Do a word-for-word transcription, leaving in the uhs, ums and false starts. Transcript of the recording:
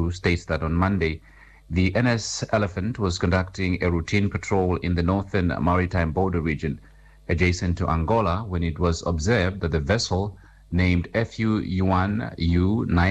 two states that on Monday, the N S Elephant was conducting a routine patrol in the northern maritime border region adjacent to Angola when it was observed that the vessel named F U Yuan U nine